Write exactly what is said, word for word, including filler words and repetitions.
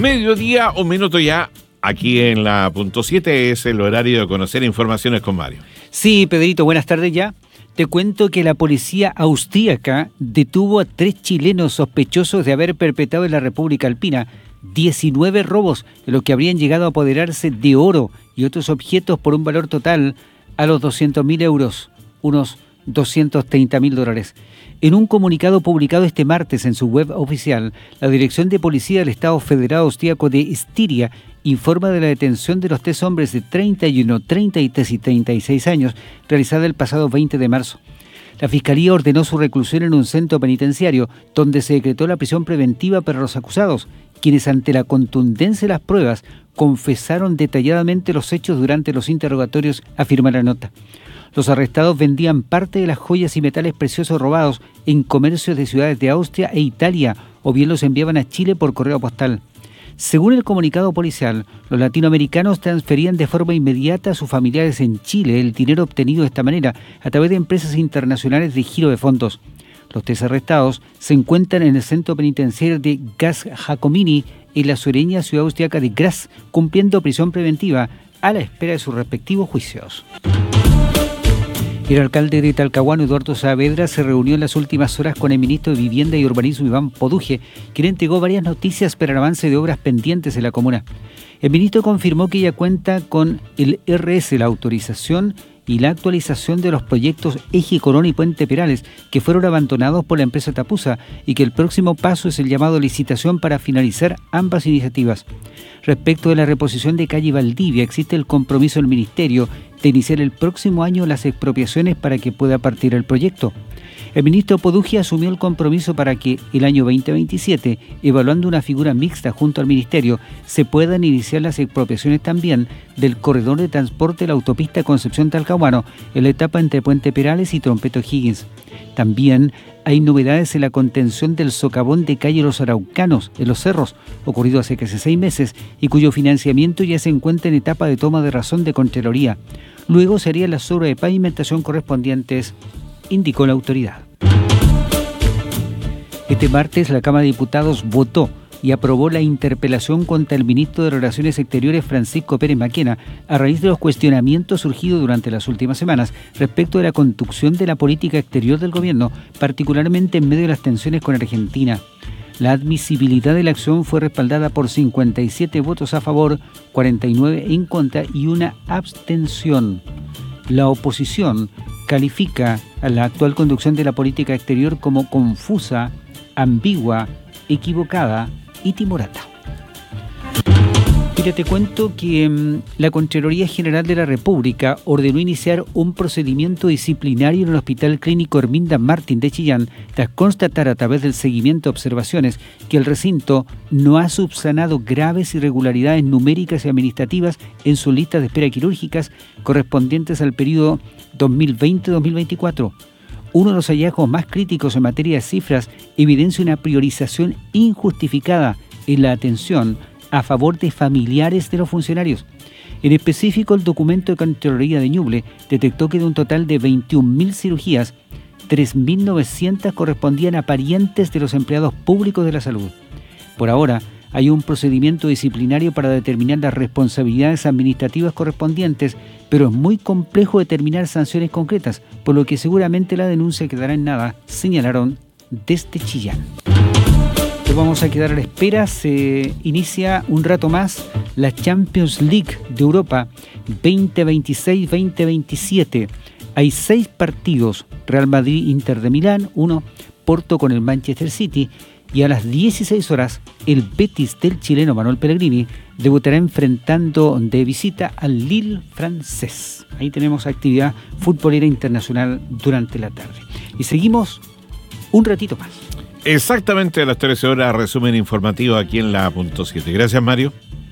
Mediodía, un minuto ya, aquí en la punto siete es el horario de conocer informaciones con Mario. Sí, Pedrito, buenas tardes ya. Te cuento que la policía austríaca detuvo a tres chilenos sospechosos de haber perpetrado en la República Alpina diecinueve robos, en los que habrían llegado a apoderarse de oro y otros objetos por un valor total a los doscientos mil euros, unos doscientos treinta mil dólares. En un comunicado publicado este martes en su web oficial, la Dirección de Policía del Estado Federado Austríaco de Estiria informa de la detención de los tres hombres de treinta y uno, treinta y tres y treinta y seis años, realizada el pasado veinte de marzo. La Fiscalía ordenó su reclusión en un centro penitenciario, donde se decretó la prisión preventiva para los acusados, quienes ante la contundencia de las pruebas confesaron detalladamente los hechos durante los interrogatorios, afirma la nota. Los arrestados vendían parte de las joyas y metales preciosos robados en comercios de ciudades de Austria e Italia, o bien los enviaban a Chile por correo postal. Según el comunicado policial, los latinoamericanos transferían de forma inmediata a sus familiares en Chile el dinero obtenido de esta manera a través de empresas internacionales de giro de fondos. Los tres arrestados se encuentran en el centro penitenciario de Graz-Jacomini, en la sureña ciudad austriaca de Graz, cumpliendo prisión preventiva a la espera de sus respectivos juicios. El alcalde de Talcahuano, Eduardo Saavedra, se reunió en las últimas horas con el ministro de Vivienda y Urbanismo, Iván Poduje, quien entregó varias noticias para el avance de obras pendientes en la comuna. El ministro confirmó que ya cuenta con el R S, la autorización y la actualización de los proyectos Eje Corona y Puente Perales, que fueron abandonados por la empresa Tapusa, y que el próximo paso es el llamado a licitación para finalizar ambas iniciativas. Respecto de la reposición de calle Valdivia, existe el compromiso del Ministerio de iniciar el próximo año las expropiaciones para que pueda partir el proyecto. El ministro Poduje asumió el compromiso para que el año veinte veintisiete, evaluando una figura mixta junto al Ministerio, se puedan iniciar las expropiaciones también del corredor de transporte de la autopista Concepción-Talcahuano en la etapa entre Puente Perales y Trompeto Higgins. También hay novedades en la contención del socavón de calle Los Araucanos, en Los Cerros, ocurrido hace casi seis meses y cuyo financiamiento ya se encuentra en etapa de toma de razón de Contraloría. Luego se harían las obras de pavimentación correspondientes, indicó la autoridad. Este martes la Cámara de Diputados votó y aprobó la interpelación contra el ministro de Relaciones Exteriores, Francisco Pérez Maquena, a raíz de los cuestionamientos surgidos durante las últimas semanas respecto de la conducción de la política exterior del gobierno, particularmente en medio de las tensiones con Argentina. La admisibilidad de la acción fue respaldada por cincuenta y siete votos a favor, cuarenta y nueve en contra y una abstención. La oposición califica a la actual conducción de la política exterior como confusa, ambigua, equivocada y timorata. Mira, te cuento que mmm, la Contraloría General de la República ordenó iniciar un procedimiento disciplinario en el Hospital Clínico Herminda Martín de Chillán tras constatar a través del seguimiento de observaciones que el recinto no ha subsanado graves irregularidades numéricas y administrativas en sus listas de espera quirúrgicas correspondientes al periodo dos mil veinte a dos mil veinticuatro. Uno de los hallazgos más críticos en materia de cifras evidencia una priorización injustificada en la atención a favor de familiares de los funcionarios. En específico, el documento de Contraloría de Ñuble detectó que de un total de veintiún mil cirugías, tres mil novecientas correspondían a parientes de los empleados públicos de la salud. Por ahora, hay un procedimiento disciplinario para determinar las responsabilidades administrativas correspondientes, pero es muy complejo determinar sanciones concretas, por lo que seguramente la denuncia quedará en nada, señalaron desde Chillán. Nos vamos a quedar a la espera. Se inicia un rato más la Champions League de Europa veinte veintiséis veinte veintisiete. Hay seis partidos: Real Madrid, Inter de Milán, uno, Porto con el Manchester City, y a las dieciséis horas el Betis del chileno Manuel Pellegrini debutará enfrentando de visita al Lille francés. Ahí tenemos actividad futbolera internacional durante la tarde. Y seguimos un ratito más. Exactamente a las trece horas, resumen informativo aquí en la punto siete. Gracias, Mario.